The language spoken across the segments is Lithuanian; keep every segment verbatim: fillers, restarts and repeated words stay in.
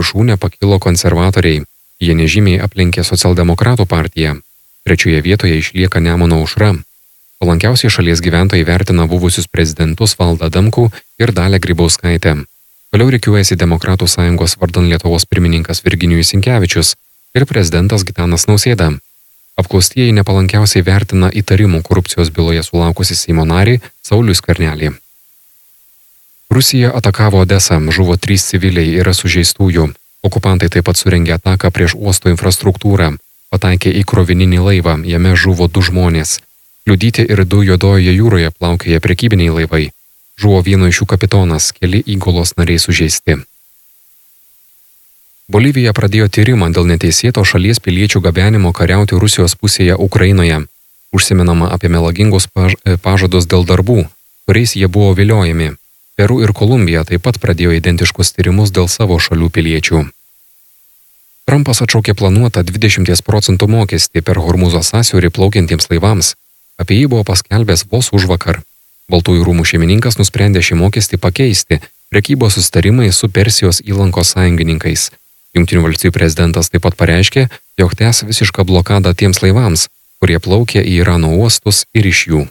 viršūnę pakilo konservatoriai. Jie nežymiai aplenkė socialdemokratų partiją. Trečioje vietoje išlieka Nemuno aušra. Palankiausiai šalies gyventojai vertina buvusius prezidentus Valdą Adamkų ir Dalią Grybauskaitę. Toliau rikiuojasi Demokratų sąjungos vardan Lietuvos pirmininkas Virginijus Sinkevičius ir prezidentas Gitanas Nausėda. Apklaustieji nepalankiausiai vertina įtarimų korupcijos byloje sulaukusi Seimo narį Saulių Skvernelį. Rusija atakavo Odesą, žuvo trys civiliai, yra sužeistųjų. Okupantai taip pat surengė ataką prieš uosto infrastruktūrą, pataikė į krovininį laivą, jame žuvo du žmonės. Kliudyti ir du Juodojoje jūroje plaukioja prekybiniai laivai. Žuvo vieno iš jų kapitonas, keli įgulos nariai sužeisti. Bolivija pradėjo tyrimą dėl neteisėto šalies piliečių gabenimo kariauti Rusijos pusėje Ukrainoje. Užsimenama apie melagingus paž pažadus dėl darbų, kuriais jie buvo viliojami. Peru ir Kolumbija taip pat pradėjo identiškus tyrimus dėl savo šalių piliečių. Trumpas atšaukė planuotą dvidešimties procentų mokestį per Hormūzo sąsiaurį plaukiantiems laivams. Apie jį buvo paskelbęs vos užvakar. Baltųjų rūmų šeimininkas nusprendė šį mokestį pakeisti prekybos susitarimai su Persijos įlankos sąjungininkais. Jungtinių valstijų prezidentas taip pat pareiškė, jog tęs visišką blokadą tiems laivams, kurie plaukė į Irano uostus ir iš jų.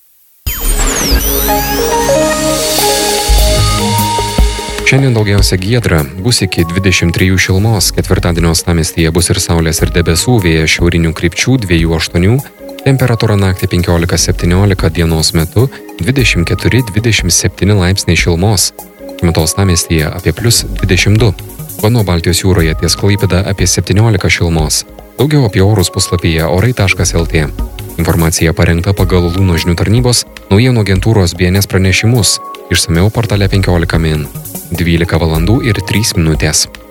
Šiandien daugiausia giedra, bus iki dvidešimt trijų šilumos, ketvirtadienio uostamiestyje bus ir saulės ir debesų, vėjas šiaurinių krypčių dviejų aštuonių, temperatūra naktį penkiolika septyniolika, dienos metu dvidešimt keturi dvidešimt septyni laipsniai šilumos, metu uostamiestyje apie plius dvidešimt du, Vano Baltijos jūroje ties Klaipėda apie septyniolika šilumos. Daugiau apie orus puslapyje orai taškas el tė. Informacija parengta pagal Luno žinių tarnybos naujienų agentūros B N S pranešimus, išsamiau portale penkiolika min. dvylika valandų ir trys minutės.